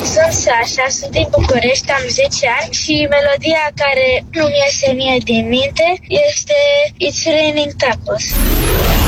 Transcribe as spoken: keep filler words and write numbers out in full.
Sunt Sasha, sunt din București, am zece ani și melodia care nu mi iese mie din minte este It's Raining Tacos.